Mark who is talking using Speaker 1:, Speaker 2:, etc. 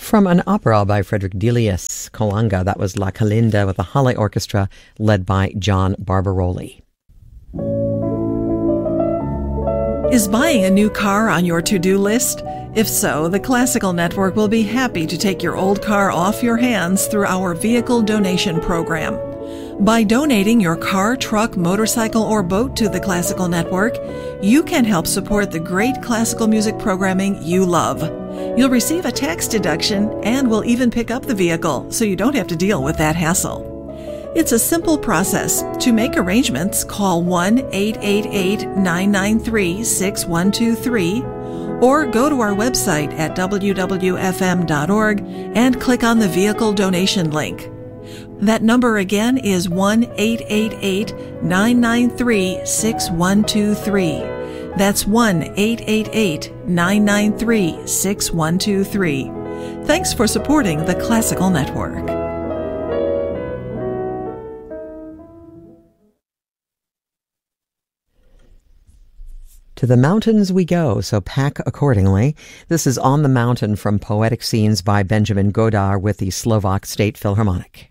Speaker 1: From an opera by Frederick Delius, Colanga, that was La Calinda with the Halle Orchestra led by John Barbaroli.
Speaker 2: Is buying a new car on your to-do list? If so, the Classical Network will be happy to take your old car off your hands through our vehicle donation program. By donating your car, truck, motorcycle, or boat to the Classical Network, you can help support the great classical music programming you love. You'll receive a tax deduction and will even pick up the vehicle, so you don't have to deal with that hassle. It's a simple process. To make arrangements, call 1-888-993-6123 or go to our website at www.fm.org and click on the vehicle donation link. That number again is 1-888-993-6123. That's 1-888-993-6123. Thanks for supporting the Classical Network.
Speaker 1: To the mountains we go, so pack accordingly. This is On the Mountain from Poetic Scenes by Benjamin Godard with the Slovak State Philharmonic.